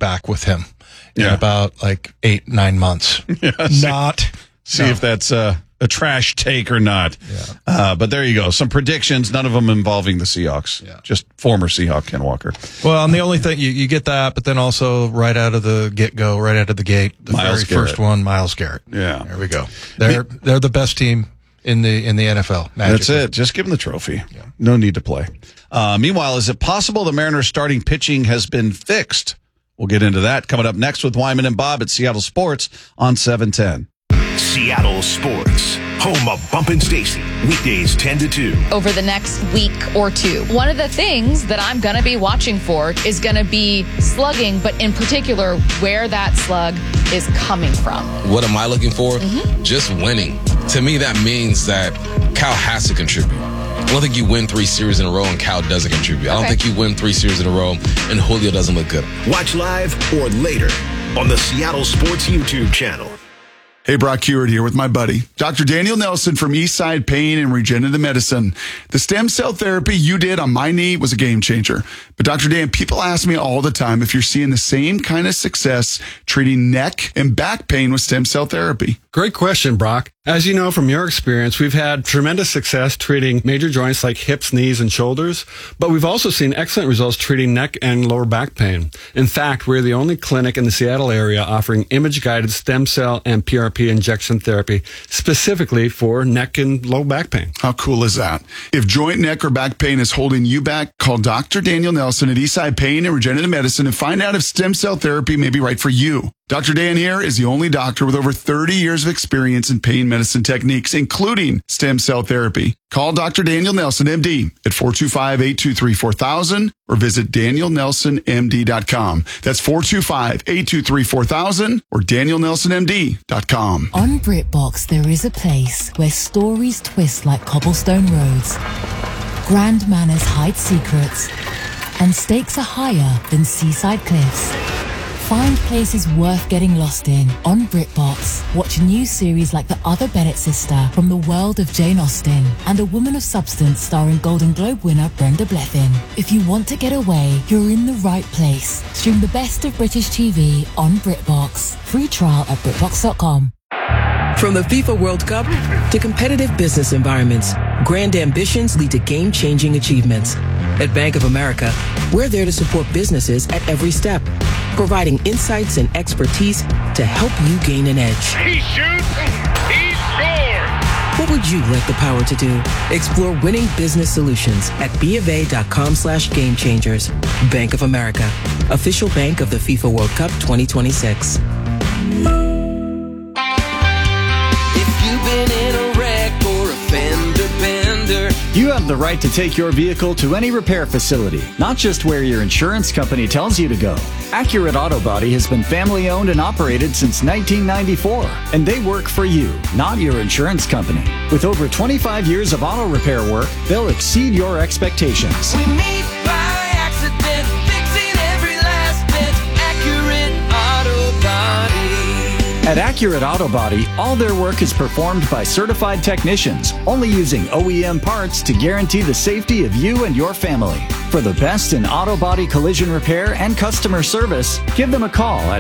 back with him in about 8-9 months. See if that's a trash take or not. Yeah. But there you go. Some predictions, none of them involving the Seahawks. Yeah. Just former Seahawk Ken Walker. Well, and the only thing, you get that, but then also right out of the get-go, right out of the gate, the very first one, Myles Garrett. Yeah. There we go. They're the best team in the NFL. Magically. That's it. Just give them the trophy. Yeah. No need to play. Meanwhile, is it possible the Mariners' starting pitching has been fixed? We'll get into that coming up next with Wyman and Bob at Seattle Sports on 710. Seattle Sports, home of Bump and Stacy, weekdays 10 to 2. Over the next week or two. One of the things that I'm going to be watching for is going to be slugging, but in particular, where that slug is coming from. What am I looking for? Just winning. To me, that means that Cal has to contribute. I don't think you win 3 series in a row and Cal doesn't contribute. I don't think you win 3 series in a row and Julio doesn't look good. Watch live or later on the Seattle Sports YouTube channel. Hey, Brock Hewitt here with my buddy, Dr. Daniel Nelson from Eastside Pain and Regenerative Medicine. The stem cell therapy you did on my knee was a game changer. But Dr. Dan, people ask me all the time if you're seeing the same kind of success treating neck and back pain with stem cell therapy. Great question, Brock. As you know from your experience, we've had tremendous success treating major joints like hips, knees, and shoulders, but we've also seen excellent results treating neck and lower back pain. In fact, we're the only clinic in the Seattle area offering image-guided stem cell and PRP injection therapy specifically for neck and low back pain. How cool is that? If joint, neck, or back pain is holding you back, call Dr. Daniel Nelson at Eastside Pain and Regenerative Medicine and find out if stem cell therapy may be right for you. Dr. Dan here is the only doctor with over 30 years of experience in pain medicine techniques, including stem cell therapy. Call Dr. Daniel Nelson, MD, at 425-823-4000 or visit danielnelsonmd.com. That's 425-823-4000 or danielnelsonmd.com. On BritBox, there is a place where stories twist like cobblestone roads, grand manners hide secrets, and stakes are higher than seaside cliffs. Find places worth getting lost in on BritBox. Watch new series like The Other Bennett Sister from the world of Jane Austen and A Woman of Substance starring Golden Globe winner Brenda Blethyn. If you want to get away, you're in the right place. Stream the best of British TV on BritBox. Free trial at BritBox.com. From the FIFA World Cup to competitive business environments, grand ambitions lead to game-changing achievements. At Bank of America, we're there to support businesses at every step, providing insights and expertise to help you gain an edge. He shoots, he scores! What would you like the power to do? Explore winning business solutions at BofA.com/gamechangers. Bank of America, official bank of the FIFA World Cup 2026. You have the right to take your vehicle to any repair facility, not just where your insurance company tells you to go. Accurate Auto Body has been family owned and operated since 1994, and they work for you, not your insurance company. With over 25 years of auto repair work, they'll exceed your expectations. We meet by accident, fixing every last bit. Accurate Auto Body. At Accurate Auto Body, all their work is performed by certified technicians, only using OEM parts to guarantee the safety of you and your family. For the best in auto body collision repair and customer service, give them a call at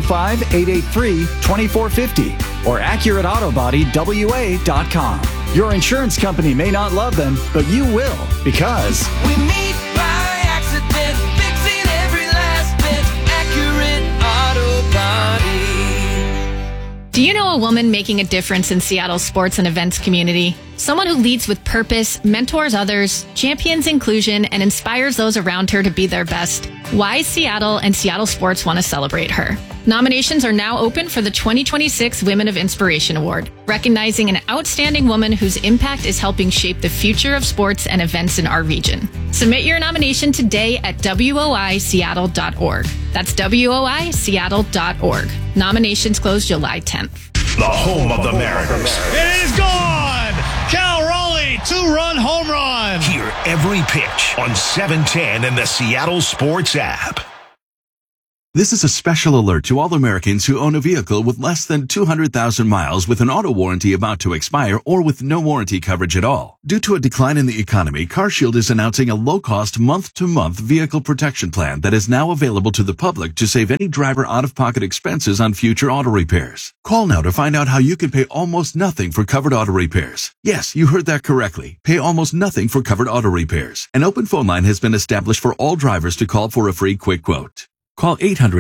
425-883-2450 or AccurateAutoBodyWA.com. Your insurance company may not love them, but you will, because we meet by accident, fixing every last bit. Accurate Auto Body. Do you know a woman making a difference in Seattle's sports and events community? Someone who leads with purpose, mentors others, champions inclusion, and inspires those around her to be their best. Why Seattle and Seattle Sports want to celebrate her. Nominations are now open for the 2026 Women of Inspiration Award, recognizing an outstanding woman whose impact is helping shape the future of sports and events in our region. Submit your nomination today at woiseattle.org. That's woiseattle.org. Nominations close July 10th. The home of the Mariners. It is gone! Cal Raleigh, 2-run home run! Hear every pitch on 710 and the Seattle Sports app. This is a special alert to all Americans who own a vehicle with less than 200,000 miles with an auto warranty about to expire or with no warranty coverage at all. Due to a decline in the economy, CarShield is announcing a low-cost month-to-month vehicle protection plan that is now available to the public to save any driver out-of-pocket expenses on future auto repairs. Call now to find out how you can pay almost nothing for covered auto repairs. Yes, you heard that correctly. Pay almost nothing for covered auto repairs. An open phone line has been established for all drivers to call for a free quick quote. Call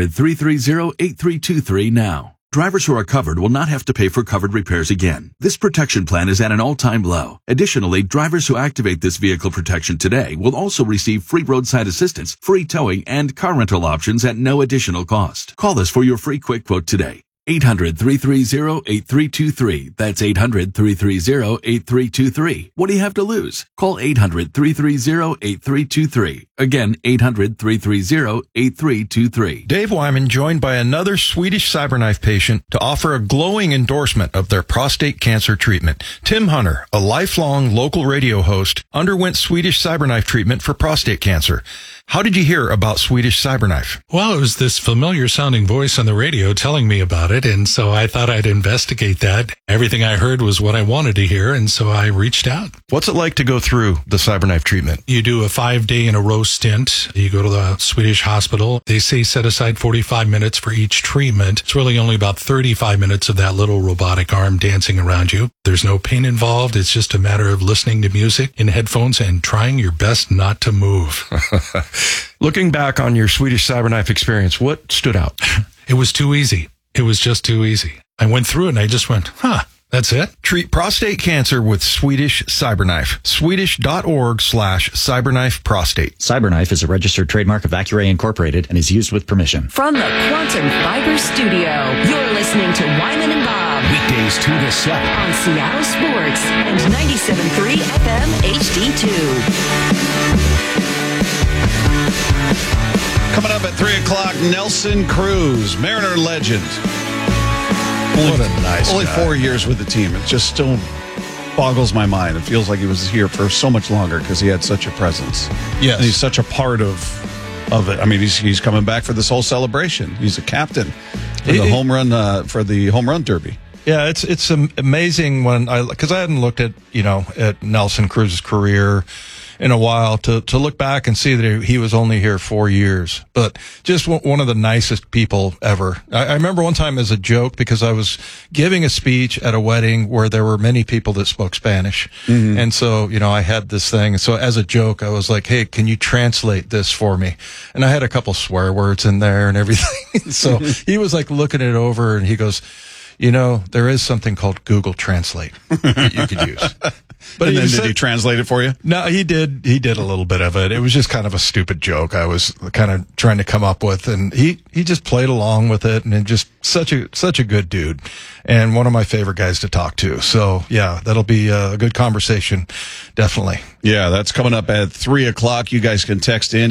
800-330-8323 now. Drivers who are covered will not have to pay for covered repairs again. This protection plan is at an all-time low. Additionally, drivers who activate this vehicle protection today will also receive free roadside assistance, free towing, and car rental options at no additional cost. Call us for your free quick quote today. 800-330-8323. That's 800-330-8323. What do you have to lose? Call 800-330-8323. Again, 800-330-8323. Dave Wyman joined by another Swedish CyberKnife patient to offer a glowing endorsement of their prostate cancer treatment. Tim Hunter, a lifelong local radio host, underwent Swedish CyberKnife treatment for prostate cancer. How did you hear about Swedish CyberKnife? Well, it was this familiar sounding voice on the radio telling me about it, and so I thought I'd investigate that. Everything I heard was what I wanted to hear, and so I reached out. What's it like to go through the CyberKnife treatment? You do a 5-day-in-a-row stint. You go to the Swedish hospital. They say set aside 45 minutes for each treatment. It's really only about 35 minutes of that little robotic arm dancing around you. There's no pain involved. It's just a matter of listening to music in headphones and trying your best not to move. Looking back on your Swedish CyberKnife experience, what stood out? It was too easy. It was just too easy. I went through it and I just went, that's it. Treat prostate cancer with Swedish CyberKnife. Swedish.org/CyberKnife prostate. CyberKnife is a registered trademark of Accuray Incorporated and is used with permission. From the Quantum Fiber Studio, you're listening to Wyman and Bob. Weekdays 2 to 7 on Seattle Sports and 97.3 FM HD2. Coming up at 3 o'clock, Nelson Cruz, Mariner legend. What a nice Only guy. 4 years with the team. It just still boggles my mind. It feels like he was here for so much longer because he had such a presence. Yes. And he's such a part of it. I mean, he's coming back for this whole celebration. He's a captain for the home run derby. Yeah, it's amazing because I hadn't looked at Nelson Cruz's career in a while to look back and see that he was only here 4 years, but just one of the nicest people ever. I remember one time as a joke because I was giving a speech at a wedding where there were many people that spoke Spanish. Mm-hmm. And so, I had this thing. So as a joke, I was like, hey, can you translate this for me? And I had a couple swear words in there and everything. So he was like looking it over and he goes, there is something called Google Translate that you could use. But did he translate it for you? No, he did. He did a little bit of it. It was just kind of a stupid joke I was kind of trying to come up with, and he just played along with it, and just such a good dude, and one of my favorite guys to talk to. So yeah, that'll be a good conversation, definitely. Yeah, that's coming up at 3 o'clock. You guys can text in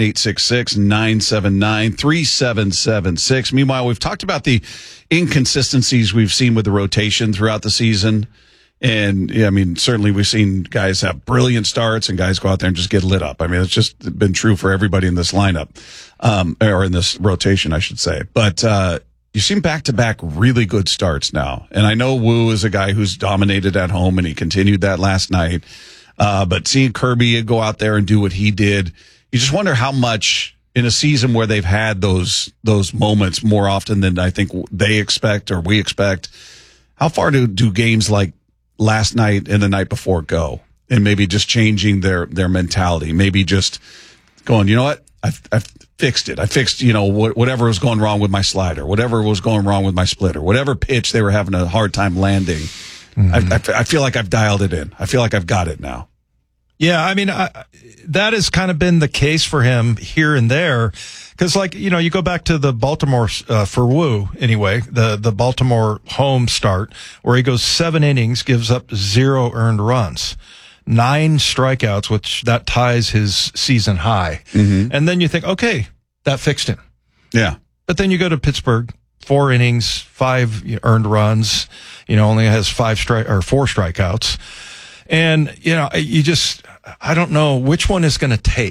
866-979-3776. Meanwhile, we've talked about the inconsistencies we've seen with the rotation throughout the season. And yeah, I mean, certainly we've seen guys have brilliant starts and guys go out there and just get lit up. I mean, it's just been true for everybody in this lineup, or in this rotation, I should say. But, you've seen back-to-back really good starts now. And I know Wu is a guy who's dominated at home and he continued that last night. But seeing Kirby go out there and do what he did, you just wonder how much in a season where they've had those moments more often than I think they expect or we expect, how far do games like last night and the night before go, and maybe just changing their mentality, maybe just going, you know what, I fixed it. I fixed, whatever was going wrong with my slider, whatever was going wrong with my splitter, whatever pitch they were having a hard time landing. Mm-hmm. I feel like I've dialed it in. I feel like I've got it now. Yeah, I mean, that has kind of been the case for him here and there. Because, you go back to the Baltimore, for Wu anyway, the Baltimore home start, where he goes 7 innings, gives up 0 earned runs, 9 strikeouts, which that ties his season high. Mm-hmm. And then you think, okay, that fixed him. Yeah. But then you go to Pittsburgh, 4 innings, 5 earned runs, only has 4 strikeouts. And, I don't know which one is going to take.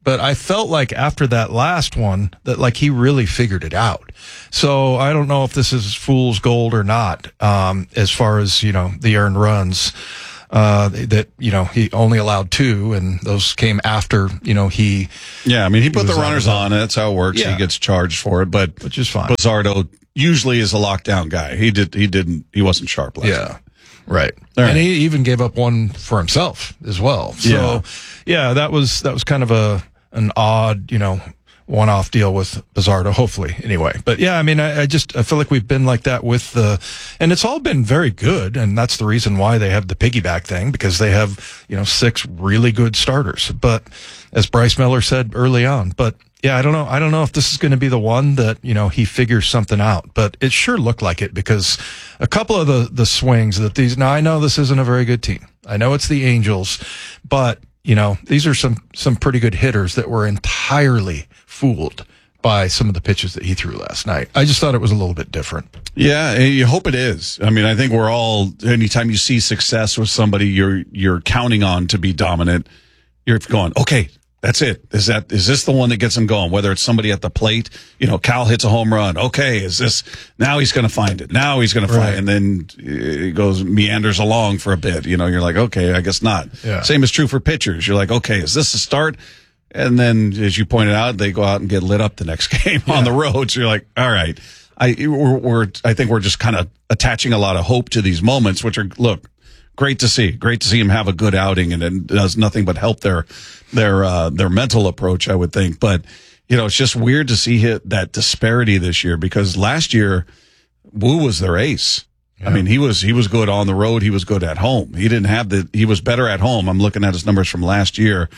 But I felt like after that last one that like he really figured it out. So I don't know if this is fool's gold or not, as far as, the earned runs, that, he only allowed 2 and those came after, he. Yeah. I mean, he put the runners on. That's how it works. Yeah. He gets charged for it, but which is fine. Bizzardo usually is a lockdown guy. He wasn't sharp last night. Right. Right. And he even gave up one for himself as well. So that was kind of an odd, one-off deal with Bizzardo, hopefully, anyway. But yeah, I mean, I feel like we've been like that with and it's all been very good, and that's the reason why they have the piggyback thing, because they have, 6 really good starters. But as Bryce Miller said early on, but yeah, I don't know if this is going to be the one that, he figures something out, but it sure looked like it, because a couple of the swings that now I know this isn't a very good team. I know it's the Angels, but these are some pretty good hitters that were entirely fooled by some of the pitches that he threw last night. I just thought it was a little bit different. Yeah, and you hope it is. I mean, I think we're all, anytime you see success with somebody you're counting on to be dominant, you're going, okay, that's it. Is this the one that gets him going? Whether it's somebody at the plate, Cal hits a home run. Okay, now he's going to find it. Now he's going to find it. And then it meanders along for a bit. You're like, okay, I guess not. Yeah. Same Same is true for pitchers. You're like, okay, is this the start? And then, as you pointed out, they go out and get lit up the next game on the road. So you're like, all right. I think we're just kind of attaching a lot of hope to these moments, which are, great to see. Great to see him have a good outing, and it does nothing but help their mental approach, I would think. But, it's just weird to see that disparity this year, because last year, Wu was their ace. Yeah. I mean, he was good on the road. He was good at home. He was better at home. I'm looking at his numbers from last year.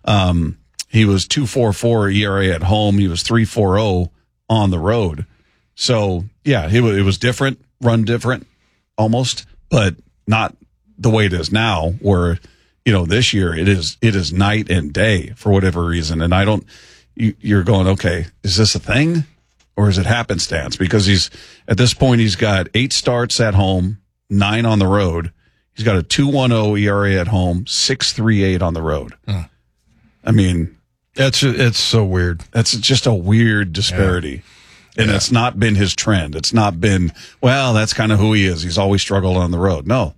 He was 2.44 ERA at home. He was 3.40 on the road. So yeah, it was different, run different almost, but not the way it is now, where, this year it is night and day for whatever reason. And you're going, okay, is this a thing or is it happenstance? Because at this point, he's got 8 starts at home, 9 on the road. He's got a 2.10 ERA at home, 6.38 on the road. I mean, it's so weird. That's just a weird disparity. Yeah. And it's not been his trend. It's not been, well, that's kind of who he is. He's always struggled on the road. No,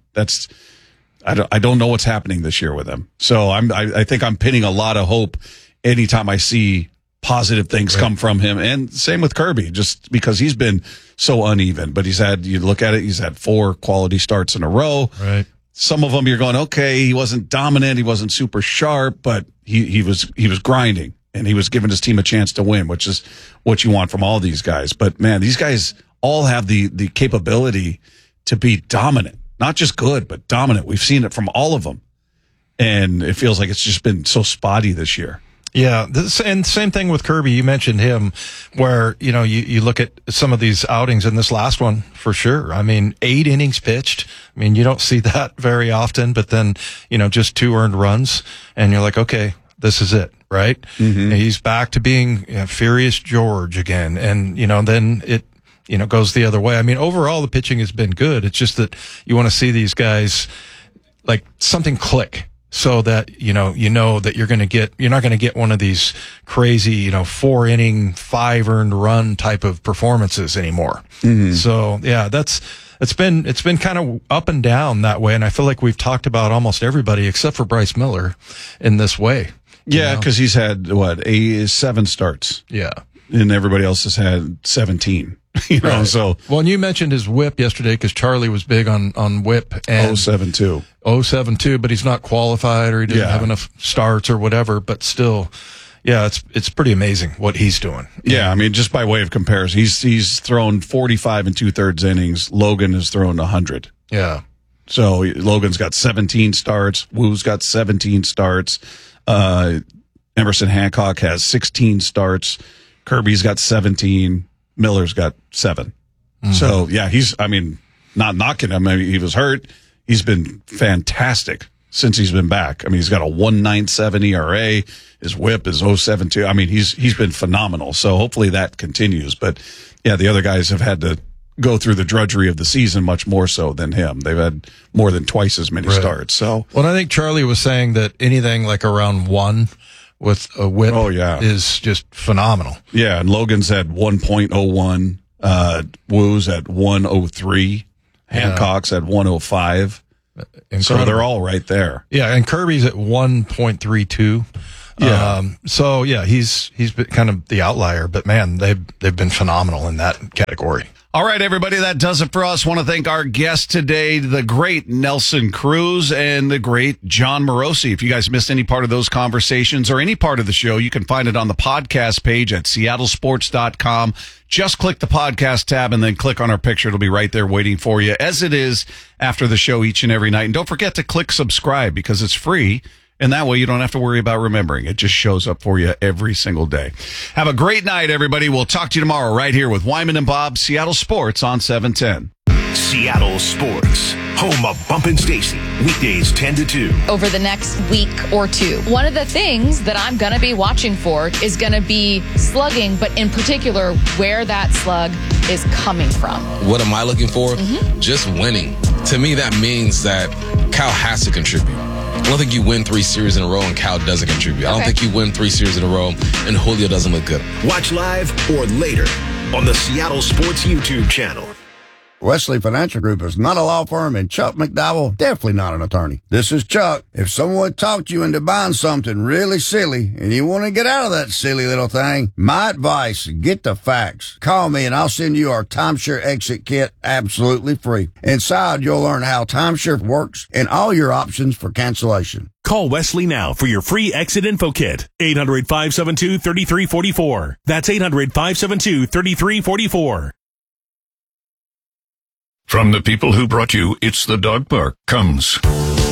I don't know what's happening this year with him. So I think I'm pinning a lot of hope anytime I see positive things come from him. And same with Kirby, just because he's been so uneven. But you look at it, he's had 4 quality starts in a row. Right. Some of them you're going, okay, he wasn't dominant, he wasn't super sharp, but he was grinding, and he was giving his team a chance to win, which is what you want from all these guys. But man, these guys all have the capability to be dominant, not just good, but dominant. We've seen it from all of them, and it feels like it's just been so spotty this year. Yeah, and same thing with Kirby. You mentioned him, where you look at some of these outings, and this last one for sure. I mean, 8 innings pitched. I mean, you don't see that very often, but then just 2 earned runs, and you're like, okay, this is it, right? Mm-hmm. He's back to being Furious George again, and then it goes the other way. I mean, overall the pitching has been good. It's just that you want to see these guys like something click, so that you're not going to get one of these crazy 4 inning 5 earned run type of performances anymore. Mm-hmm. So yeah, it's been kind of up and down that way, and I feel like we've talked about almost everybody except for Bryce Miller in this way. Yeah, because he's had 7 starts. Yeah, and everybody else has had 17. Right. So well, and you mentioned his whip yesterday, because Charlie was big on whip and 0.72, but he's not qualified, or he doesn't have enough starts or whatever. But still, yeah, it's pretty amazing what he's doing. Yeah, I mean, just by way of comparison, he's thrown 45 2/3 innings. Logan has thrown 100. Yeah, so Logan's got 17 starts. Wu's got 17 starts. Emerson Hancock has 16 starts. Kirby's got 17. Miller's got 7. Mm-hmm. So yeah, not knocking him. I mean, he was hurt. He's been fantastic since he's been back. I mean, he's got a 1.97 ERA. His whip is 0.72. I mean, he's been phenomenal. So hopefully that continues. But yeah, the other guys have had to go through the drudgery of the season much more so than him. They've had more than twice as many starts. So, well, I think Charlie was saying that anything like around 1 with a whip. Oh, yeah. Is just phenomenal. Yeah, and Logan's at 1.01, Wu's at 103, Hancock's at 105. Incredible. So they're all right there. Yeah, and Kirby's at 1.32. Yeah. So yeah, he's been kind of the outlier, but man, they've been phenomenal in that category. All right, everybody, that does it for us. Want to thank our guest today, the great Nelson Cruz and the great John Morosi. If you guys missed any part of those conversations or any part of the show, you can find it on the podcast page at seattlesports.com. Just click the podcast tab and then click on our picture. It'll be right there waiting for you, as it is after the show each and every night. And don't forget to click subscribe because it's free. And that way you don't have to worry about remembering. It just shows up for you every single day. Have a great night, everybody. We'll talk to you tomorrow right here with Wyman and Bob, Seattle Sports on 710. Seattle Sports, home of Bumpin' Stacy, weekdays 10 to 2. Over the next week or two. One of the things that I'm going to be watching for is going to be slugging, but in particular, where that slug is coming from. What am I looking for? Just winning. To me, that means that Cal has to contribute. I don't think you win 3 series in a row and Cal doesn't contribute. I don't think you win 3 series in a row and Julio doesn't look good. Watch live or later on the Seattle Sports YouTube channel. Wesley Financial Group is not a law firm, and Chuck McDowell definitely not an attorney. This is Chuck. If someone talked you into buying something really silly and you want to get out of that silly little thing, my advice, get the facts. Call me and I'll send you our timeshare exit kit absolutely free. Inside, you'll learn how timeshare works and all your options for cancellation. Call Wesley now for your free exit info kit. 800-572-3344. That's 800-572-3344. From the people who brought you It's the Dog Park comes